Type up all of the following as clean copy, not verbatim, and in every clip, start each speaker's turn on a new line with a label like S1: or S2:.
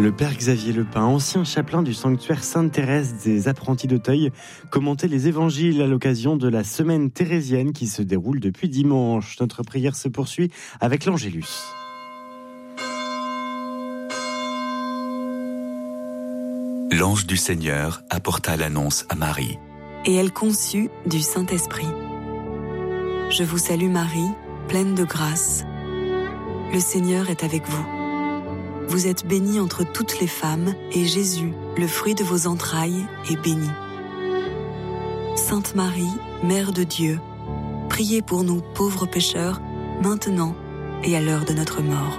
S1: Le père Xavier Lepin, ancien chapelain du sanctuaire Sainte-Thérèse des Apprentis d'Auteuil, commentait les évangiles à l'occasion de la semaine thérésienne qui se déroule depuis dimanche. Notre prière se poursuit avec l'Angélus.
S2: L'ange du Seigneur apporta l'annonce à Marie.
S3: Et elle conçut du Saint-Esprit. Je vous salue Marie, pleine de grâce. Le Seigneur est avec vous. Vous êtes bénie entre toutes les femmes, et Jésus, le fruit de vos entrailles, est béni. Sainte Marie, Mère de Dieu, priez pour nous pauvres pécheurs, maintenant et à l'heure de notre mort.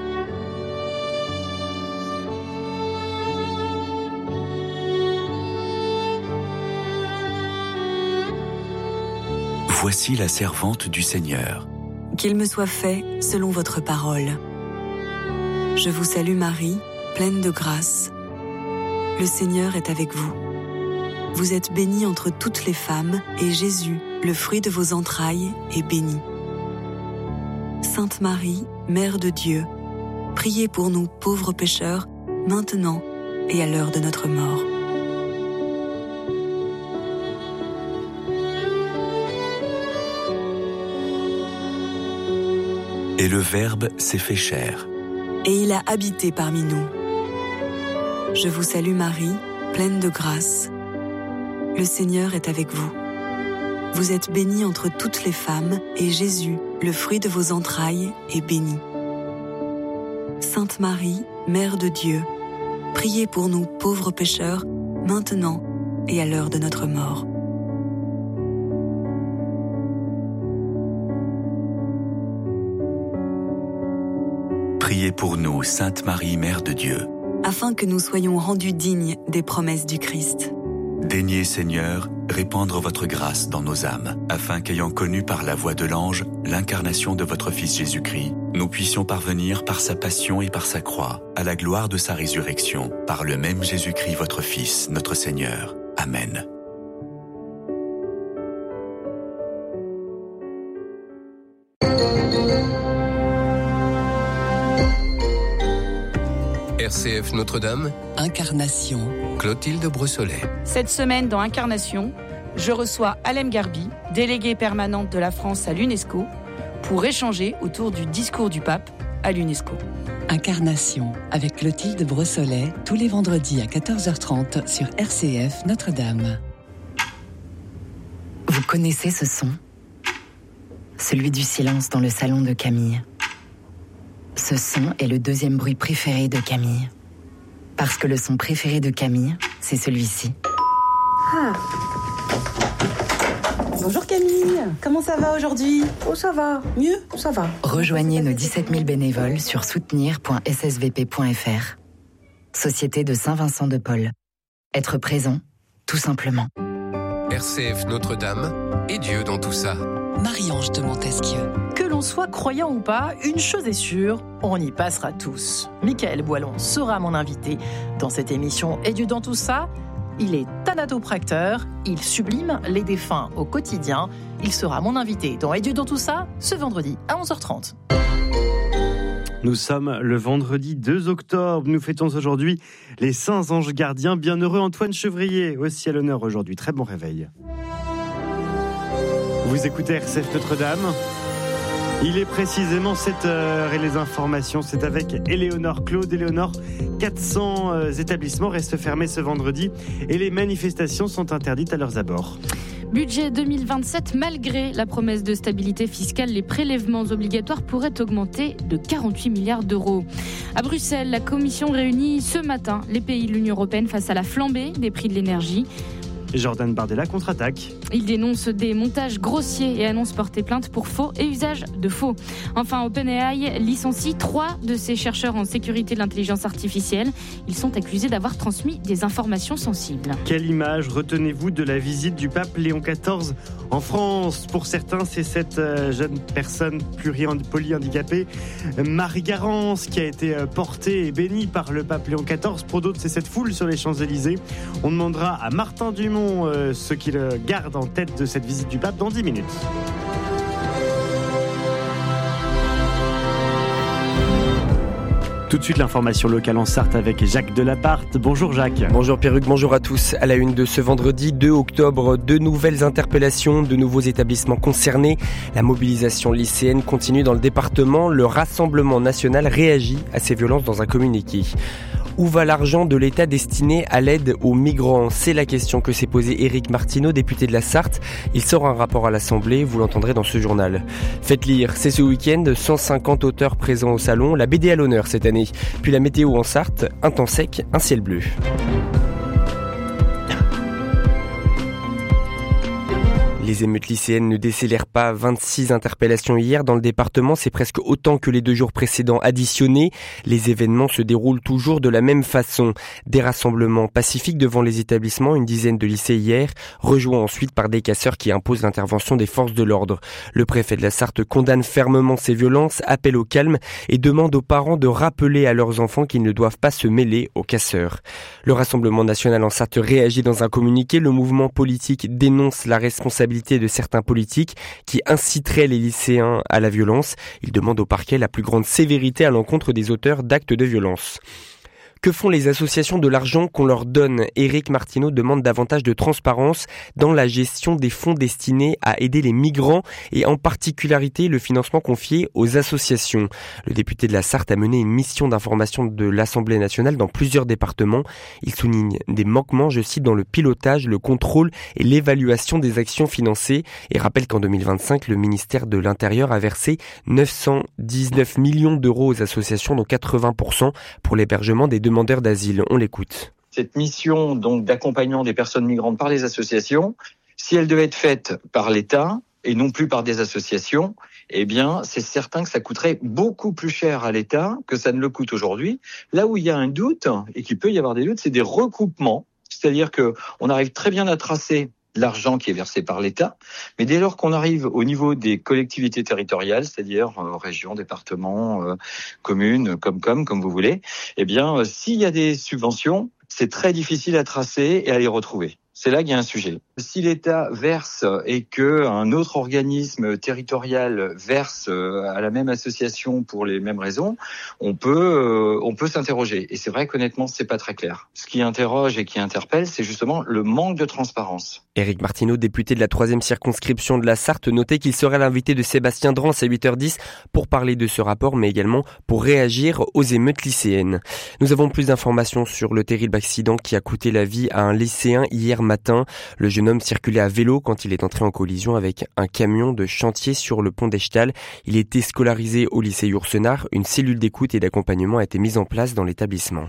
S2: Voici la servante du Seigneur.
S3: Qu'il me soit fait selon votre parole. Je vous salue Marie, pleine de grâce. Le Seigneur est avec vous. Vous êtes bénie entre toutes les femmes, et Jésus, le fruit de vos entrailles, est béni. Sainte Marie, Mère de Dieu, priez pour nous pauvres pécheurs, maintenant et à l'heure de notre mort.
S2: Et le Verbe s'est fait chair.
S3: Et il a habité parmi nous. Je vous salue Marie, pleine de grâce. Le Seigneur est avec vous. Vous êtes bénie entre toutes les femmes, et Jésus, le fruit de vos entrailles, est béni. Sainte Marie, Mère de Dieu, priez pour nous pauvres pécheurs, maintenant et à l'heure de notre mort.
S2: Priez pour nous, Sainte Marie, Mère de Dieu.
S3: Afin que nous soyons rendus dignes des promesses du Christ.
S2: Daignez, Seigneur, répandre votre grâce dans nos âmes, afin qu'ayant connu par la voix de l'ange l'incarnation de votre Fils Jésus-Christ, nous puissions parvenir par sa passion et par sa croix à la gloire de sa résurrection, par le même Jésus-Christ, votre Fils, notre Seigneur. Amen.
S4: RCF Notre-Dame,
S5: Incarnation.
S4: Clotilde Brossolet.
S6: Cette semaine, dans Incarnation, je reçois Alem Garbi, déléguée permanente de la France à l'UNESCO, pour échanger autour du discours du pape à l'UNESCO.
S5: Incarnation, avec Clotilde Brossolet, tous les vendredis à 14h30 sur RCF Notre-Dame.
S7: Vous connaissez ce son ? Celui du silence dans le salon de Camille. Ce son est le deuxième bruit préféré de Camille. Parce que le son préféré de Camille, c'est celui-ci.
S8: Ah. Bonjour Camille, comment ça va aujourd'hui ? Oh ça va, mieux, ça va.
S7: Rejoignez nos 17 000 bénévoles sur soutenir.ssvp.fr. Société de Saint-Vincent de Paul. Être présent, tout simplement.
S4: RCF Notre-Dame et Dieu dans tout ça.
S5: Marie-Ange de Montesquieu.
S9: Que l'on soit croyant ou pas, une chose est sûre, on y passera tous. Michael Boilon sera mon invité dans cette émission Et Dieu dans tout ça. Il est thanatopracteur, il sublime les défunts au quotidien. Il sera mon invité dans Et Dieu dans tout ça ce vendredi à 11h30.
S1: Nous sommes le vendredi 2 octobre. Nous fêtons aujourd'hui les saints anges gardiens. Bienheureux Antoine Chevrier, aussi à l'honneur aujourd'hui. Très bon réveil. Vous écoutez RCF Notre-Dame. Il est précisément 7h et les informations, c'est avec Éléonore Claude. Éléonore, 400 établissements restent fermés ce vendredi et les manifestations sont interdites à leurs abords.
S6: Budget 2027, malgré la promesse de stabilité fiscale, les prélèvements obligatoires pourraient augmenter de 48 milliards d'euros. À Bruxelles, la Commission réunit ce matin les pays de l'Union européenne face à la flambée des prix de l'énergie.
S1: Jordan Bardella contre-attaque.
S6: Il dénonce des montages grossiers et annonce porter plainte pour faux et usage de faux. Enfin, OpenAI licencie 3 de ses chercheurs en sécurité de l'intelligence artificielle. Ils sont accusés d'avoir transmis des informations sensibles.
S1: Quelle image retenez-vous de la visite du pape Léon XIV en France ? Pour certains, c'est cette jeune personne polyhandicapée, Marie Garance, qui a été portée et bénie par le pape Léon XIV. Pour d'autres, c'est cette foule sur les Champs-Élysées. On demandera à Martin Dumont ce qu'il garde en tête de cette visite du pape dans 10 minutes. Tout de suite, l'information locale en Sarthe avec Jacques Delabarthe. Bonjour Jacques.
S10: Bonjour Perruque, bonjour à tous. À la une de ce vendredi 2 octobre, 2 nouvelles interpellations, de nouveaux établissements concernés. La mobilisation lycéenne continue dans le département. Le Rassemblement national réagit à ces violences dans un communiqué. Où va l'argent de l'État destiné à l'aide aux migrants? C'est la question que s'est posée Éric Martineau, député de la Sarthe. Il sort un rapport à l'Assemblée, vous l'entendrez dans ce journal. Faites lire, c'est ce week-end, 150 auteurs présents au salon, la BD à l'honneur cette année. Puis la météo en Sarthe, un temps sec, un ciel bleu. Les émeutes lycéennes ne décélèrent pas. 26 interpellations hier dans le département, c'est presque autant que les 2 jours précédents additionnés. Les événements se déroulent toujours de la même façon. Des rassemblements pacifiques devant les établissements, une dizaine de lycées hier, rejoints ensuite par des casseurs qui imposent l'intervention des forces de l'ordre. Le préfet de la Sarthe condamne fermement ces violences, appelle au calme et demande aux parents de rappeler à leurs enfants qu'ils ne doivent pas se mêler aux casseurs. Le Rassemblement national en Sarthe réagit dans un communiqué. Le mouvement politique dénonce la responsabilité de certains politiques qui inciteraient les lycéens à la violence. Il demande au parquet la plus grande sévérité à l'encontre des auteurs d'actes de violence. Que font les associations de l'argent qu'on leur donne? Éric Martineau demande davantage de transparence dans la gestion des fonds destinés à aider les migrants et en particularité le financement confié aux associations. Le député de la Sarthe a mené une mission d'information de l'Assemblée nationale dans plusieurs départements. Il souligne des manquements, je cite, dans le pilotage, le contrôle et l'évaluation des actions financées et rappelle qu'en 2025, le ministère de l'Intérieur a versé 919 millions d'euros aux associations, dont 80% pour l'hébergement des demandeurs d'asile. On l'écoute.
S11: Cette mission donc d'accompagnement des personnes migrantes par les associations, si elle devait être faite par l'État et non plus par des associations, eh bien, c'est certain que ça coûterait beaucoup plus cher à l'État que ça ne le coûte aujourd'hui. Là où il y a un doute, et qu'il peut y avoir des doutes, c'est des recoupements. C'est-à-dire que on arrive très bien à tracer l'argent qui est versé par l'État, mais dès lors qu'on arrive au niveau des collectivités territoriales, c'est-à-dire régions, départements, communes, comme vous voulez, eh bien, s'il y a des subventions, c'est très difficile à tracer et à les retrouver. C'est là qu'il y a un sujet. Si l'État verse et que un autre organisme territorial verse à la même association pour les mêmes raisons, on peut s'interroger. Et c'est vrai qu'honnêtement, c'est pas très clair. Ce qui interroge et qui interpelle, c'est justement le manque de transparence.
S10: Éric Martineau, député de la 3e circonscription de la Sarthe, notait qu'il serait l'invité de Sébastien Drance à 8h10 pour parler de ce rapport, mais également pour réagir aux émeutes lycéennes. Nous avons plus d'informations sur le terrible accident qui a coûté la vie à un lycéen hier matin. Le jeune homme circulait à vélo quand il est entré en collision avec un camion de chantier sur le pont d'Echtal. Il était scolarisé au lycée Yourcenar. Une cellule d'écoute et d'accompagnement a été mise en place dans l'établissement.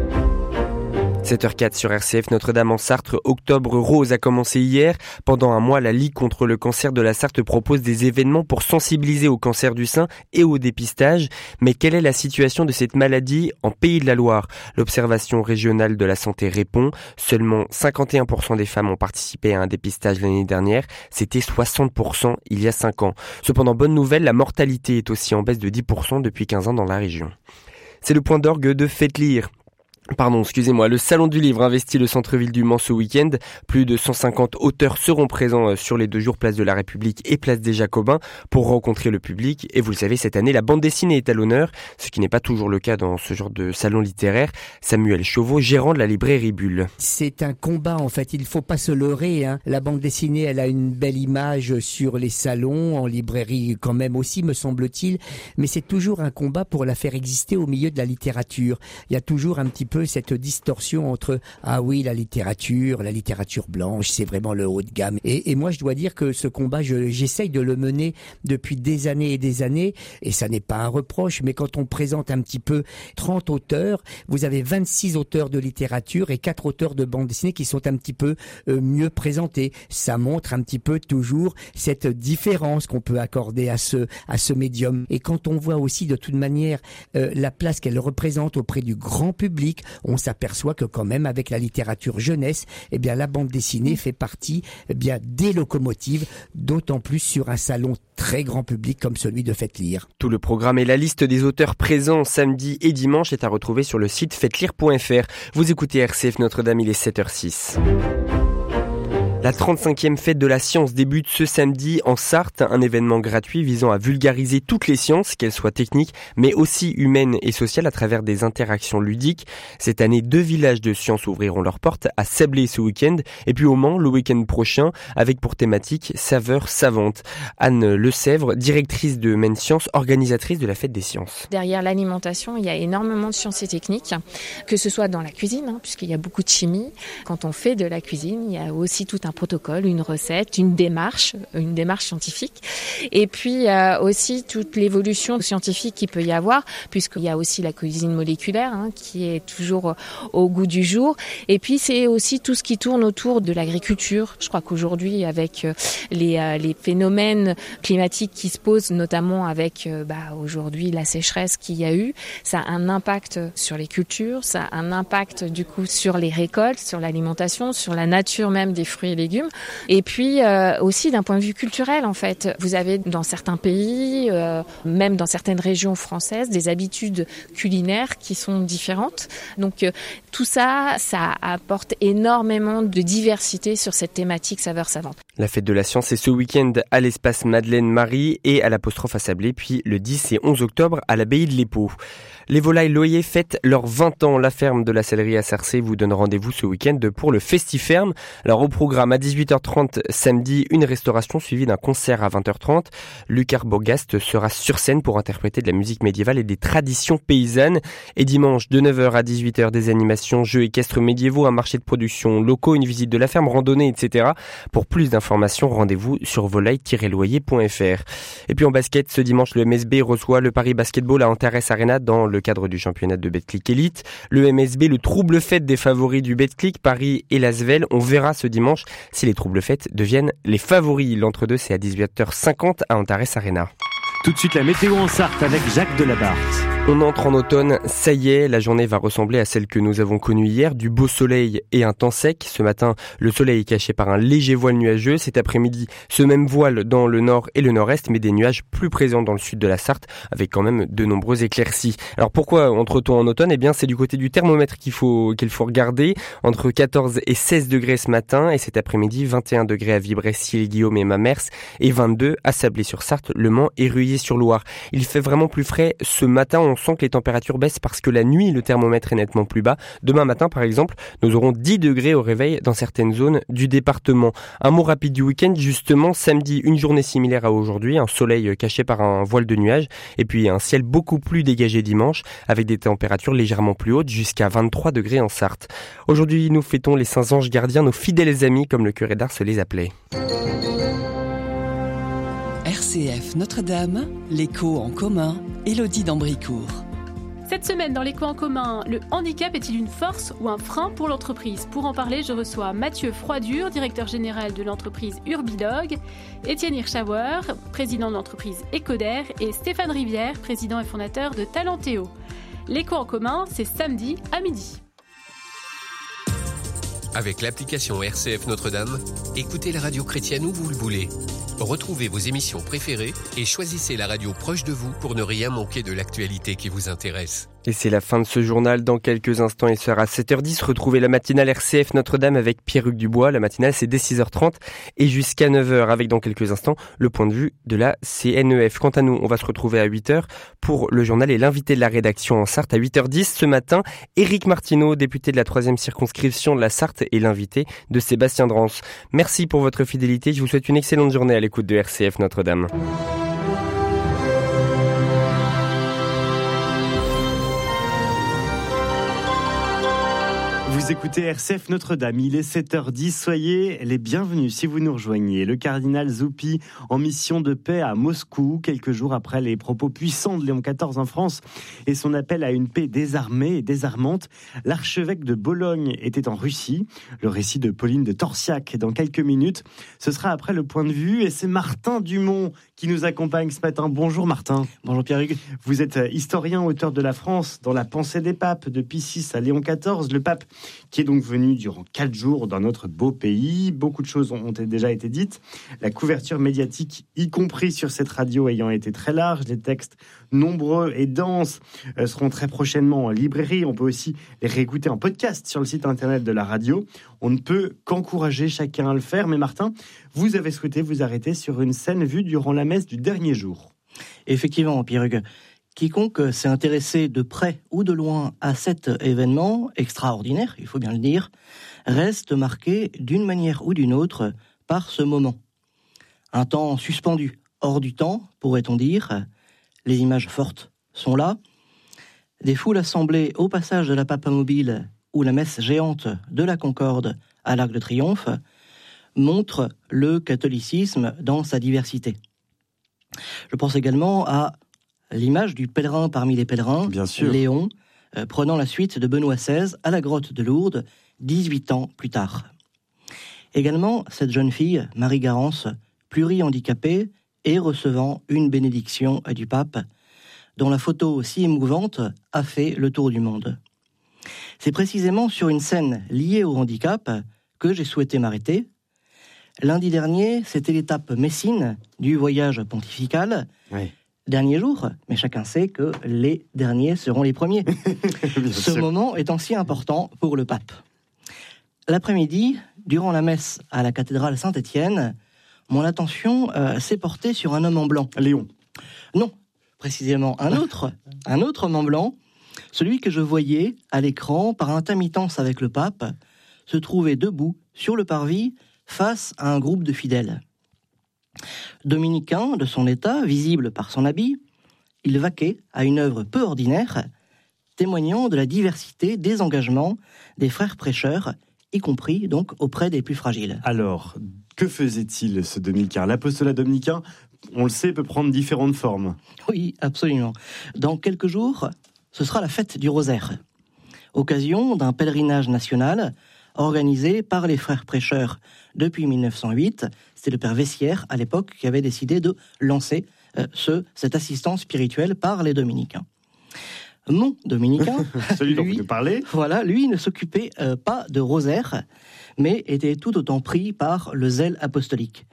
S10: 7h04 sur RCF Notre-Dame en Sarthe. Octobre Rose a commencé hier. Pendant un mois, la Ligue contre le cancer de la Sarthe propose des événements pour sensibiliser au cancer du sein et au dépistage. Mais quelle est la situation de cette maladie en Pays de la Loire? L'Observation régionale de la santé répond. Seulement 51% des femmes ont participé à un dépistage l'année dernière. C'était 60% il y a 5 ans. Cependant, bonne nouvelle, la mortalité est aussi en baisse de 10% depuis 15 ans dans la région. C'est le point d'orgue de Faites lire. Le Salon du Livre investit le centre-ville du Mans ce week-end. Plus de 150 auteurs seront présents sur les 2 jours place de la République et place des Jacobins pour rencontrer le public. Et vous le savez, cette année, la bande dessinée est à l'honneur, ce qui n'est pas toujours le cas dans ce genre de salon littéraire. Samuel Chauveau, gérant de la librairie Bulle.
S12: C'est un combat en fait, il faut pas se leurrer. La bande dessinée, elle a une belle image sur les salons, en librairie quand même aussi, me semble-t-il. Mais c'est toujours un combat pour la faire exister au milieu de la littérature. Il y a toujours un petit peu cette distorsion entre ah oui la littérature blanche c'est vraiment le haut de gamme et moi je dois dire que ce combat j'essaye de le mener depuis des années et ça n'est pas un reproche, mais quand on présente un petit peu 30 auteurs, vous avez 26 auteurs de littérature et 4 auteurs de bande dessinée qui sont un petit peu mieux présentés. Ça montre un petit peu toujours cette différence qu'on peut accorder à ce médium, et quand on voit aussi de toute manière la place qu'elle représente auprès du grand public, on s'aperçoit que quand même avec la littérature jeunesse, eh bien la bande dessinée fait partie des locomotives, d'autant plus sur un salon très grand public comme celui de Faites lire.
S10: Tout le programme et la liste des auteurs présents samedi et dimanche est à retrouver sur le site faites-lire.fr. Vous écoutez RCF Notre-Dame, il est 7h06. La 35e fête de la science débute ce samedi en Sarthe, un événement gratuit visant à vulgariser toutes les sciences, qu'elles soient techniques, mais aussi humaines et sociales à travers des interactions ludiques. Cette année, 2 villages de sciences ouvriront leurs portes, à Sablé ce week-end, et puis au Mans le week-end prochain, avec pour thématique saveurs savantes. Anne Lesèvre, directrice de Maine Science, organisatrice de la fête des sciences.
S13: Derrière l'alimentation, il y a énormément de sciences et techniques, que ce soit dans la cuisine, puisqu'il y a beaucoup de chimie. Quand on fait de la cuisine, il y a aussi tout un protocole, une recette, une démarche scientifique. Et puis aussi toute l'évolution scientifique qu'il peut y avoir, puisqu'il y a aussi la cuisine moléculaire qui est toujours au goût du jour. Et puis c'est aussi tout ce qui tourne autour de l'agriculture. Je crois qu'aujourd'hui, avec les phénomènes climatiques qui se posent, notamment avec aujourd'hui la sécheresse qu'il y a eu, ça a un impact sur les cultures, ça a un impact du coup sur les récoltes, sur l'alimentation, sur la nature même des fruits et légumes. Et puis aussi d'un point de vue culturel, en fait, vous avez dans certains pays, même dans certaines régions françaises, des habitudes culinaires qui sont différentes. Donc tout ça, ça apporte énormément de diversité sur cette thématique saveurs savantes.
S10: La fête de la science est ce week-end à l'espace Madeleine-Marie et à l'apostrophe à Sablé, puis le 10 et 11 octobre à l'abbaye de l'Épau. Les volailles Loyer fêtent leurs 20 ans. La ferme de la Sellerie à Sarcey vous donne rendez-vous ce week-end pour le Festiferme. Alors au programme à 18h30 samedi, une restauration suivie d'un concert à 20h30. Luc Arbogast sera sur scène pour interpréter de la musique médiévale et des traditions paysannes. Et dimanche de 9h à 18h, des animations, jeux équestres médiévaux, un marché de production locaux, une visite de la ferme, randonnée, etc. Pour plus d'informations, rendez-vous sur volaille-loyer.fr. Et puis en basket, ce dimanche, le MSB reçoit le Paris Basketball à Antares Arena dans le cadre du championnat de Betclic Elite. Le MSB, le trouble fête des favoris du Betclic, Paris et Lasvel. On verra ce dimanche si les troubles fêtes deviennent les favoris. L'entre-deux, c'est à 18h50 à Antares Arena.
S1: Tout de suite, la météo en Sarthe avec Jacques Delabarthe.
S10: On entre en automne, ça y est, la journée va ressembler à celle que nous avons connue hier, du beau soleil et un temps sec. Ce matin, le soleil est caché par un léger voile nuageux. Cet après-midi, ce même voile dans le nord et le nord-est, mais des nuages plus présents dans le sud de la Sarthe, avec quand même de nombreuses éclaircies. Alors pourquoi entre-t-on en automne ? Eh bien, c'est du côté du thermomètre qu'il faut regarder. Entre 14 et 16 degrés ce matin, et cet après-midi, 21 degrés à Vibresse, Guillaume et Mamers, et 22 à Sablé-sur-Sarthe, Le Mans et Ruillé-sur-Loire. Il fait vraiment plus frais ce matin. On sent que les températures baissent parce que la nuit, le thermomètre est nettement plus bas. Demain matin, par exemple, nous aurons 10 degrés au réveil dans certaines zones du département. Un mot rapide du week-end, justement, samedi, une journée similaire à aujourd'hui, un soleil caché par un voile de nuages, et puis un ciel beaucoup plus dégagé dimanche, avec des températures légèrement plus hautes, jusqu'à 23 degrés en Sarthe. Aujourd'hui, nous fêtons les saints anges gardiens, nos fidèles amis, comme le curé d'Ars les appelait.
S5: RCF Notre-Dame, l'écho en commun, Élodie d'Ambricourt.
S14: Cette semaine, dans l'écho en commun, le handicap est-il une force ou un frein pour l'entreprise ? Pour en parler, je reçois Mathieu Froidure, directeur général de l'entreprise Urbilog, Étienne Hirschauer, président de l'entreprise Ecoder, et Stéphane Rivière, président et fondateur de Talentéo. L'écho en commun, c'est samedi à midi.
S4: Avec l'application RCF Notre-Dame, écoutez la radio chrétienne où vous le voulez. Retrouvez vos émissions préférées et choisissez la radio proche de vous pour ne rien manquer de l'actualité qui vous intéresse.
S10: Et c'est la fin de ce journal. Dans quelques instants, il sera 7h10. Retrouvez la matinale RCF Notre-Dame avec Pierre-Hugues Dubois. La matinale, c'est dès 6h30 et jusqu'à 9h avec, dans quelques instants, le point de vue de la CNEF. Quant à nous, on va se retrouver à 8h pour le journal et l'invité de la rédaction en Sarthe. À 8h10 ce matin, Éric Martineau, député de la 3e circonscription de la Sarthe et l'invité de Sébastien Drance. Merci pour votre fidélité. Je vous souhaite une excellente journée à l'écoute de RCF Notre-Dame.
S1: Vous écoutez RCF Notre-Dame, il est 7h10, soyez les bienvenus si vous nous rejoignez. Le cardinal Zuppi en mission de paix à Moscou, quelques jours après les propos puissants de Léon XIV en France et son appel à une paix désarmée et désarmante. L'archevêque de Bologne était en Russie, le récit de Pauline de Torsiac dans quelques minutes. Ce sera après le point de vue et c'est Martin Dumont qui nous accompagne ce matin. Bonjour Martin.
S15: Bonjour Pierre-Hugues.
S1: Vous êtes historien, auteur de La France dans la pensée des papes, de Pie VI à Léon XIV. Le pape qui est donc venu durant 4 jours dans notre beau pays. Beaucoup de choses ont déjà été dites. La couverture médiatique, y compris sur cette radio, ayant été très large, les textes nombreux et denses seront très prochainement en librairie. On peut aussi les réécouter en podcast sur le site internet de la radio. On ne peut qu'encourager chacun à le faire. Mais Martin, vous avez souhaité vous arrêter sur une scène vue durant la messe du dernier jour.
S15: Effectivement, Pierre-Hugues. Quiconque s'est intéressé de près ou de loin à cet événement extraordinaire, il faut bien le dire, reste marqué d'une manière ou d'une autre par ce moment. Un temps suspendu, hors du temps, pourrait-on dire. Les images fortes sont là. Des foules assemblées au passage de la Papamobile ou la messe géante de la Concorde à l'Arc de Triomphe montrent le catholicisme dans sa diversité. Je pense également à l'image du pèlerin parmi les pèlerins, Léon, prenant la suite de Benoît XVI à la grotte de Lourdes, 18 ans plus tard. Également, cette jeune fille, Marie Garance, pluri-handicapée et recevant une bénédiction du pape, dont la photo si émouvante a fait le tour du monde. C'est précisément sur une scène liée au handicap que j'ai souhaité m'arrêter. Lundi dernier, c'était l'étape Messine du voyage pontifical. Oui. Dernier jour, mais chacun sait que les derniers seront les premiers. Ce moment étant si important pour le pape. L'après-midi, durant la messe à la cathédrale Saint-Étienne, mon attention s'est portée sur un homme en blanc.
S1: Léon.
S15: Non, précisément un autre homme en blanc, celui que je voyais à l'écran par intermittence avec le pape, se trouvait debout sur le parvis face à un groupe de fidèles. Dominicain de son état, visible par son habit, il vaquait à une œuvre peu ordinaire, témoignant de la diversité des engagements des frères prêcheurs, y compris donc auprès des plus fragiles.
S1: Alors, que faisait-il ce dominicain ? L'apostolat dominicain, on le sait, peut prendre différentes formes.
S15: Oui, absolument. Dans quelques jours, ce sera la fête du rosaire, occasion d'un pèlerinage national organisé par les frères prêcheurs depuis 1908. C'était le père Vessière, à l'époque, qui avait décidé de lancer cette assistance spirituelle par les dominicains. Mon dominicain,
S1: celui dont vous nous parlez,
S15: voilà, lui ne s'occupait pas de rosaire, mais était tout autant pris par le zèle apostolique.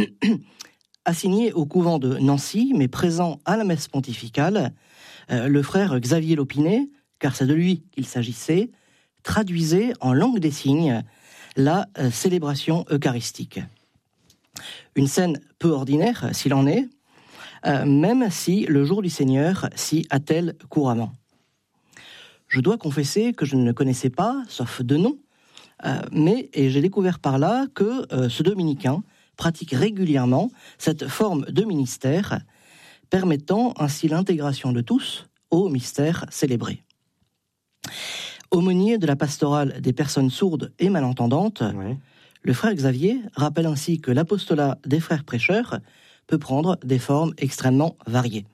S15: Assigné au couvent de Nancy, mais présent à la messe pontificale, le frère Xavier Lopinet, car c'est de lui qu'il s'agissait, traduisait en langue des signes la célébration eucharistique. Une scène peu ordinaire, s'il en est, même si le jour du Seigneur s'y attelle couramment. Je dois confesser que je ne le connaissais pas, sauf de nom, mais j'ai découvert par là que ce dominicain pratique régulièrement cette forme de ministère, permettant ainsi l'intégration de tous au mystère célébré. Aumônier de la pastorale des personnes sourdes et malentendantes, le frère Xavier rappelle ainsi que l'apostolat des frères prêcheurs peut prendre des formes extrêmement variées.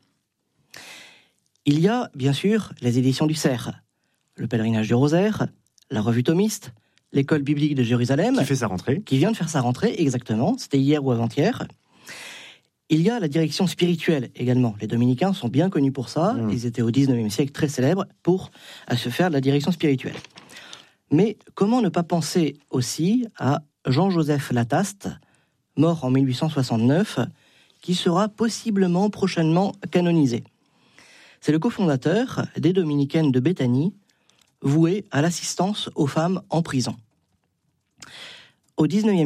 S15: Il y a, bien sûr, les éditions du Cerf, le pèlerinage du Rosaire, la revue thomiste, l'école biblique de Jérusalem...
S1: Qui fait sa rentrée.
S15: Qui vient de faire sa rentrée, exactement, c'était hier ou avant-hier. Il y a la direction spirituelle également. Les dominicains sont bien connus pour ça. Ils étaient au 19e siècle très célèbres pour se faire de la direction spirituelle. Mais comment ne pas penser aussi à Jean-Joseph Lataste, mort en 1869, qui sera possiblement prochainement canonisé. C'est le cofondateur des Dominicaines de Béthanie, voué à l'assistance aux femmes en prison. Au 19e